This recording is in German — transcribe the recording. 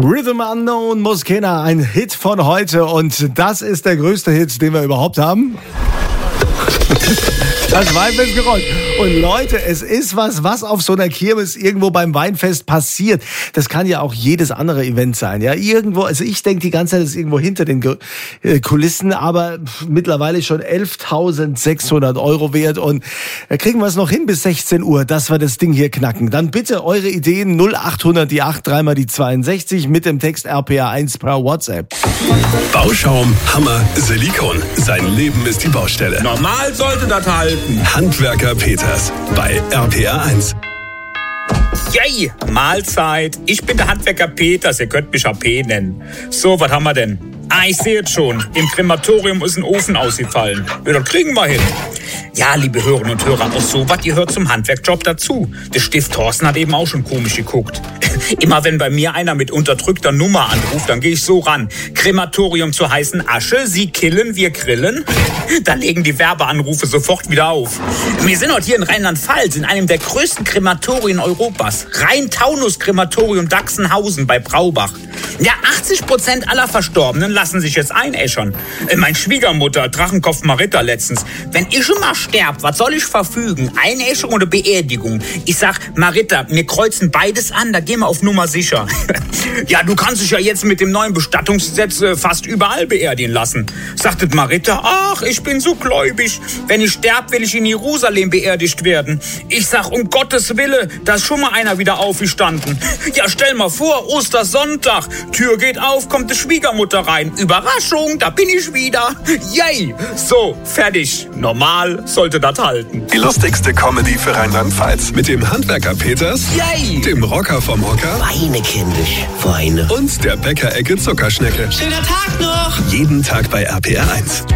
Rhythm Unknown Muskena, ein Hit von heute und das ist der größte Hit, den wir überhaupt haben. Das Weinfest gerollt. Und Leute, es ist was auf so einer Kirmes irgendwo beim Weinfest passiert. Das kann ja auch jedes andere Event sein. Ja, irgendwo, also ich denke die ganze Zeit, das ist irgendwo hinter den Kulissen, aber mittlerweile schon 11.600 € wert. Und da kriegen wir es noch hin bis 16 Uhr, dass wir das Ding hier knacken. Dann bitte eure Ideen 0800 die 8 3 mal die 62 mit dem Text RPA1 per WhatsApp. Bauschaum, Hammer, Silikon. Sein Leben ist die Baustelle. Normal sollte das halten. Handwerker Peters bei RPA1. Yay, Mahlzeit. Ich bin der Handwerker Peters, ihr könnt mich AP nennen. So, was haben wir denn? Ich sehe es schon. Im Krematorium ist ein Ofen ausgefallen. Ja, das kriegen wir hin. Ja, liebe Hörerinnen und Hörer, auch so was gehört zum Handwerkjob dazu. Der Stift Thorsten hat eben auch schon komisch geguckt. Immer wenn bei mir einer mit unterdrückter Nummer anruft, dann gehe ich so ran. Krematorium zur heißen Asche, Sie killen, wir grillen. Da legen die Werbeanrufe sofort wieder auf. Wir sind heute hier in Rheinland-Pfalz, in einem der größten Krematorien Europas. Rhein-Taunus-Krematorium Dachsenhausen bei Braubach. Ja, 80% aller Verstorbenen lassen sich jetzt einäschern. Mein Schwiegermutter, Drachenkopf Marita letztens. Wenn ich schon mal sterb, was soll ich verfügen? Einäschung oder Beerdigung? Ich sag, Marita, wir kreuzen beides an, da gehen wir auf Nummer sicher. Ja, du kannst dich ja jetzt mit dem neuen Bestattungsgesetz fast überall beerdigen lassen. Sagte Marita, ach, ich bin so gläubig. Wenn ich sterb, will ich in Jerusalem beerdigt werden. Ich sag, um Gottes Wille, da ist schon mal einer wieder aufgestanden. Ja, stell mal vor, Ostersonntag. Tür geht auf, kommt die Schwiegermutter rein. Überraschung, da bin ich wieder. Yay! So, fertig. Normal sollte das halten. Die lustigste Comedy für Rheinland-Pfalz. Mit dem Handwerker Peters, Yay! dem Rocker vom Hocker Weine, kindisch, Weine. und der Bäckerecke Zuckerschnecke. Schöner Tag noch! Jeden Tag bei RPR1.